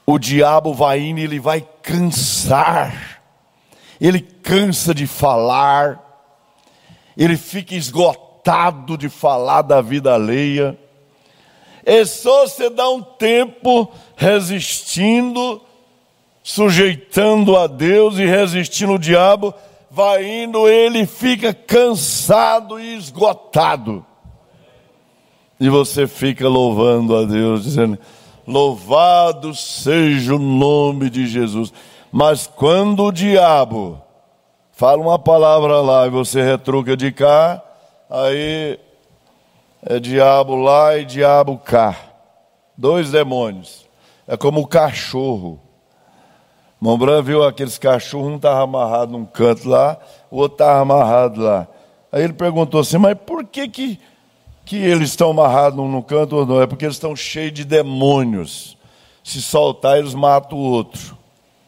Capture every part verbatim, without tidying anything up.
o diabo vai indo e ele vai cansar. Ele cansa de falar. Ele fica esgotado de falar da vida alheia. É só você dar um tempo resistindo, sujeitando a Deus e resistindo ao diabo. Vai indo, ele fica cansado e esgotado. E você fica louvando a Deus, dizendo: louvado seja o nome de Jesus. Mas quando o diabo fala uma palavra lá e você retruca de cá, aí é diabo lá e diabo cá. Dois demônios. É como o cachorro. Mombran viu aqueles cachorros, um estava amarrado num canto lá, o outro estava amarrado lá. Aí ele perguntou assim: mas por que que, que eles estão amarrados num canto ou não? É porque eles estão cheios de demônios. Se soltar, eles matam o outro.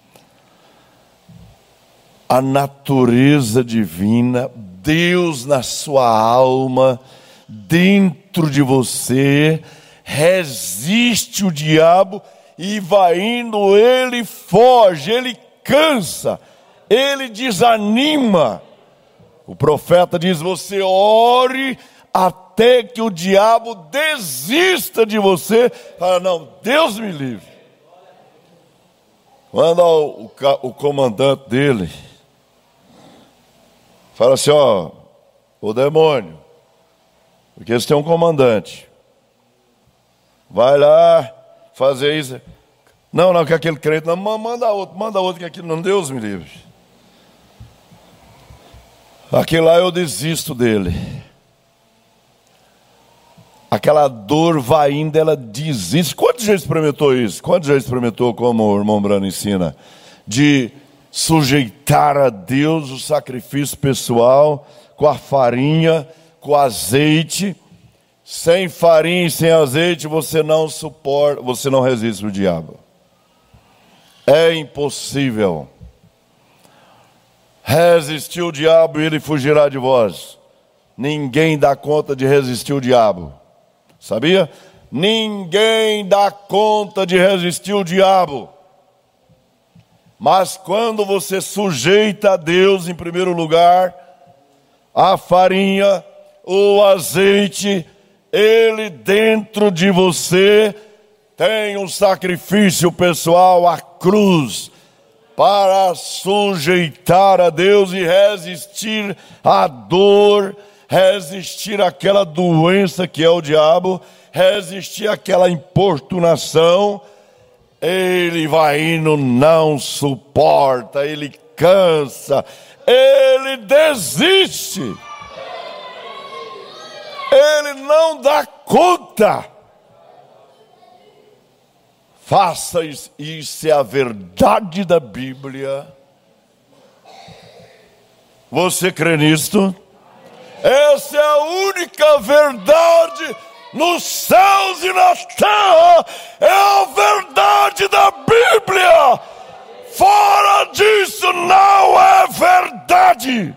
A natureza divina, Deus na sua alma, dentro de você, resiste o diabo e vai indo, ele foge, ele cansa, ele desanima. O profeta diz: você ore até que o diabo desista de você. Fala: não, Deus me livre. Quando o, o, o comandante dele fala assim: ó, o demônio, porque eles têm um comandante, vai lá fazer isso. Não, não, que aquele crente, não, manda outro, manda outro, que aquilo não, Deus me livre. Aquele lá eu desisto dele. Aquela dor vai indo, ela desiste. Quantos já experimentou isso? Quantos já experimentou, como o irmão Brano ensina, de sujeitar a Deus o sacrifício pessoal, com a farinha, com o azeite? Sem farinha e sem azeite você não suporta, você não resiste ao diabo. É impossível. Resistir o diabo e ele fugirá de vós. Ninguém dá conta de resistir o diabo. Sabia? Ninguém dá conta de resistir o diabo. Mas quando você sujeita a Deus em primeiro lugar, a farinha, o azeite, ele dentro de você tem um sacrifício pessoal, a cruz, para sujeitar a Deus e resistir à dor, resistir àquela doença que é o diabo, resistir àquela importunação. Ele vai indo, não suporta, ele cansa, ele desiste. Ele não dá conta. Faça isso, isso é a verdade da Bíblia. Você crê nisto? Essa é a única verdade nos céus e na terra. É a verdade da Bíblia. Fora disso não é verdade.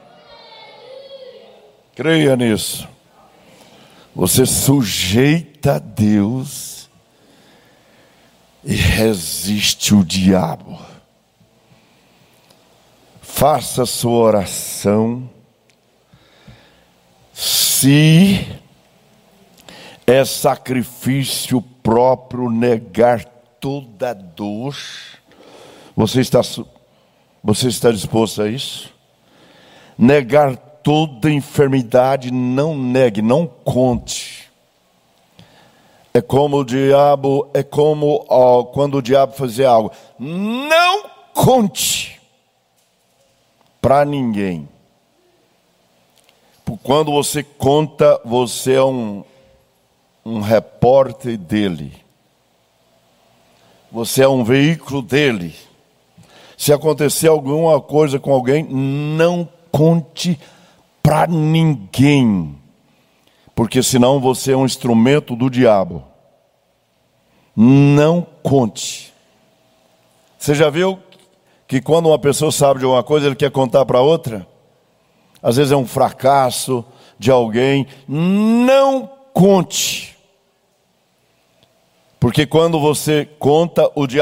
Creia nisso. Você sujeita a Deus e resiste o diabo. Faça sua oração. Se é sacrifício próprio negar toda dor, você está, você está disposto a isso? Negar toda enfermidade, não negue, não conte. É como o diabo, é como ó, quando o diabo fazia algo, não conte para ninguém. Quando você conta, você é um, um repórter dele. Você é um veículo dele. Se acontecer alguma coisa com alguém, não conte para ninguém. Porque senão você é um instrumento do diabo. Não conte. Você já viu que quando uma pessoa sabe de alguma coisa, ele quer contar para outra? Às vezes é um fracasso de alguém. Não conte. Porque quando você conta, o diabo